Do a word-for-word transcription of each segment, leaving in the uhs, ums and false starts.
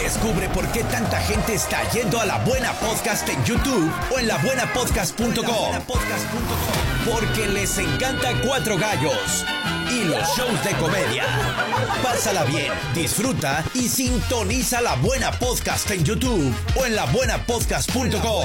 Descubre por qué tanta gente está yendo a La Buena Podcast en YouTube o en la buena podcast punto com. Porque les encanta Cuatro Gallos y los shows de comedia. Pásala bien, disfruta y sintoniza La Buena Podcast en YouTube o en la buena podcast punto com.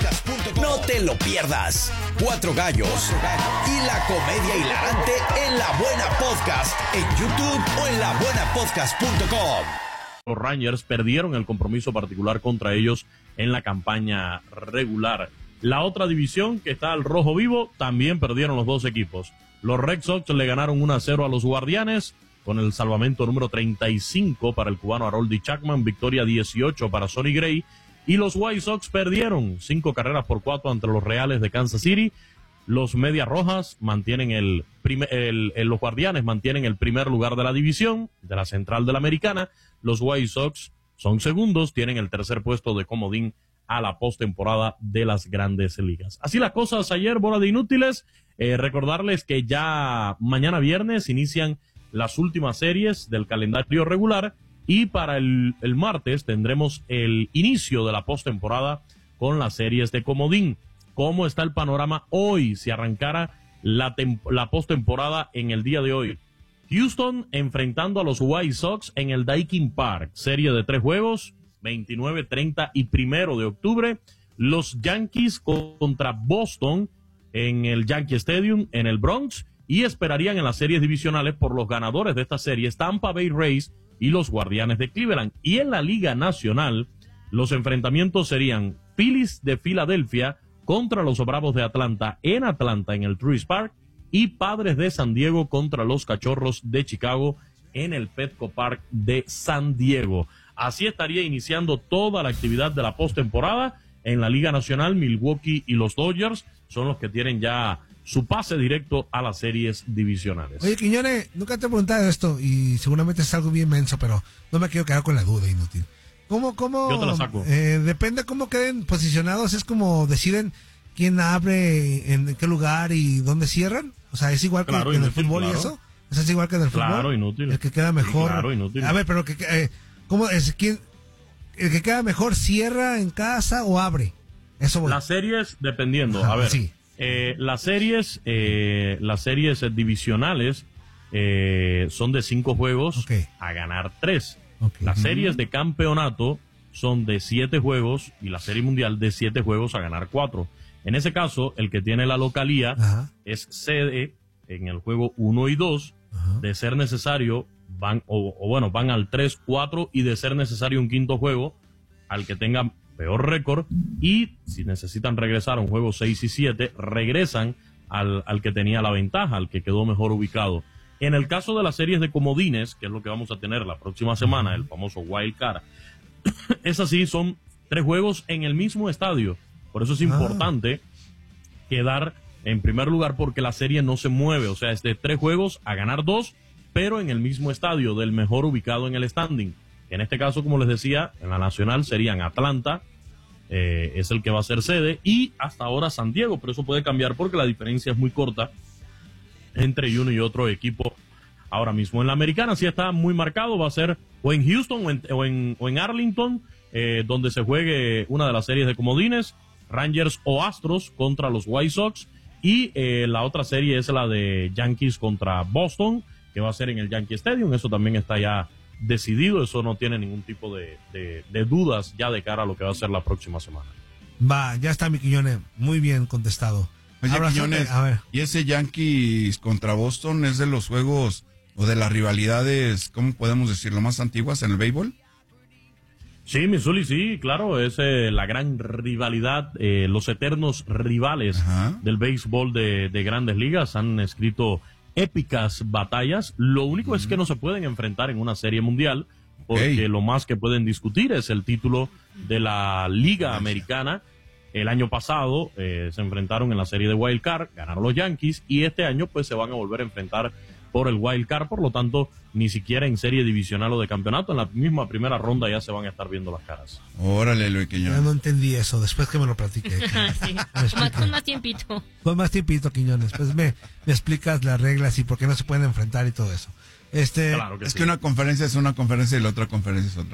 No te lo pierdas. Cuatro Gallos y la comedia hilarante en La Buena Podcast en YouTube o en la buena podcast punto com. Los Rangers perdieron el compromiso particular contra ellos en la campaña regular. La otra división, que está al rojo vivo, también perdieron los dos equipos. Los Red Sox le ganaron uno a cero a los Guardianes, con el salvamento número treinta y cinco para el cubano Aroldis Chapman, victoria dieciocho para Sonny Gray, y los White Sox perdieron cinco carreras por cuatro ante los Reales de Kansas City. Los Medias Rojas mantienen el, primer, el, el los Guardianes mantienen el primer lugar de la división, de la Central de la Americana. Los White Sox son segundos, tienen el tercer puesto de comodín a la postemporada de las Grandes Ligas. Así las cosas ayer, bola de inútiles. Eh, recordarles que ya mañana viernes inician las últimas series del calendario regular y para el, el martes tendremos el inicio de la postemporada con las series de comodín. ¿Cómo está el panorama hoy si arrancara la, la postemporada en el día de hoy? Houston enfrentando a los White Sox en el Daikin Park, serie de tres juegos, veintinueve, treinta y primero de octubre. Los Yankees contra Boston en el Yankee Stadium en el Bronx y esperarían en las series divisionales por los ganadores de esta serie, Tampa Bay Rays y los Guardianes de Cleveland. Y en la Liga Nacional, los enfrentamientos serían Phillies de Filadelfia contra los Bravos de Atlanta en Atlanta en el Truist Park y Padres de San Diego contra los Cachorros de Chicago en el Petco Park de San Diego. Así estaría iniciando toda la actividad de la postemporada. En la Liga Nacional, Milwaukee y los Dodgers son los que tienen ya su pase directo a las series divisionales. Oye, Quiñones, nunca te he preguntado esto y seguramente es algo bien menso, pero no me quiero quedar con la duda inútil. ¿Cómo, cómo? Yo te la saco. Eh, depende cómo queden posicionados, es como deciden quién abre, en qué lugar y dónde cierran. O sea, es igual que, claro, que en inútil, el fútbol claro. y eso. ¿Eso es igual que en el fútbol? Claro, inútil. El que queda mejor. Sí, claro, inútil. A ver, pero que, eh, ¿cómo es? ¿Quién? ¿El que queda mejor cierra en casa o abre? Eso voy. Las series, dependiendo. Ajá, a ver, sí. eh, las series, eh, las series divisionales eh, son de cinco juegos Okay. a ganar tres. Okay. Las series de campeonato son de siete juegos y la serie mundial de siete juegos a ganar cuatro. En ese caso, el que tiene la localía Ajá. es sede en el juego uno y dos. Ajá. De ser necesario, van, o, o bueno, van al tres, cuatro y de ser necesario un quinto juego al que tenga peor récord, y si necesitan regresar a un juego seis y siete, regresan al, al que tenía la ventaja, al que quedó mejor ubicado. En el caso de las series de comodines, que es lo que vamos a tener la próxima semana, el famoso Wild Card, es así, son tres juegos en el mismo estadio. Por eso es importante ah. quedar en primer lugar, porque la serie no se mueve, o sea, es de tres juegos a ganar dos, pero en el mismo estadio, del mejor ubicado en el standing. En este caso, como les decía, en la nacional serían Atlanta, eh, es el que va a ser sede, y hasta ahora San Diego, pero eso puede cambiar porque la diferencia es muy corta entre uno y otro equipo. Ahora mismo en la americana sí está muy marcado, va a ser o en Houston o en, o en, o en Arlington, eh, donde se juegue una de las series de comodines, Rangers o Astros contra los White Sox, y eh, la otra serie es la de Yankees contra Boston, que va a ser en el Yankee Stadium. Eso también está ya decidido, eso no tiene ningún tipo de, de, de dudas ya de cara a lo que va a ser la próxima semana. Va, ya está mi Quiñones, muy bien contestado. Oye, Ahora, Quiñones, a ver. ¿y ese Yankees contra Boston es de los juegos o de las rivalidades, cómo podemos decirlo, más antiguas en el béisbol? Sí, Missouri, sí, claro, es eh, la gran rivalidad, eh, los eternos rivales Ajá. del béisbol de, de Grandes Ligas han escrito épicas batallas. Lo único uh-huh. es que no se pueden enfrentar en una serie mundial, porque okay. lo más que pueden discutir es el título de la Liga Americana. El año pasado eh, se enfrentaron en la serie de Wild Card, ganaron los Yankees, y este año pues se van a volver a enfrentar por el Wild Card, por lo tanto ni siquiera en serie divisional o de campeonato, en la misma primera ronda ya se van a estar viendo las caras. Órale, Luis Quiñones. Ya no entendí eso, después que me lo platiqué. Sí. Más, con más tiempito. Con más tiempito, Quiñones, pues me, me explicas las reglas y por qué no se pueden enfrentar y todo eso. Este, claro que es sí. que una conferencia es una conferencia y la otra conferencia es otra.